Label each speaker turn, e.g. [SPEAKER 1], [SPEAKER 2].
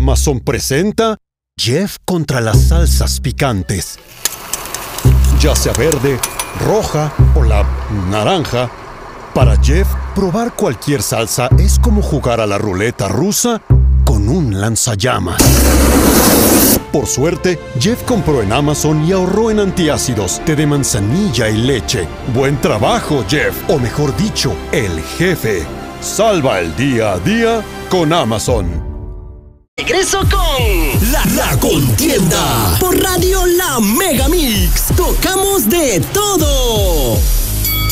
[SPEAKER 1] Amazon presenta Jeff contra las salsas picantes. Ya sea verde, roja o la naranja, para Jeff, probar cualquier salsa es como jugar a la ruleta rusa con un lanzallamas. Por suerte, Jeff compró en Amazon y ahorró en antiácidos, té de manzanilla y leche. ¡Buen trabajo, Jeff! O mejor dicho, el jefe. Salva el día a día con Amazon.
[SPEAKER 2] Regreso con La Contienda por Radio La Mega Mix. Tocamos de todo.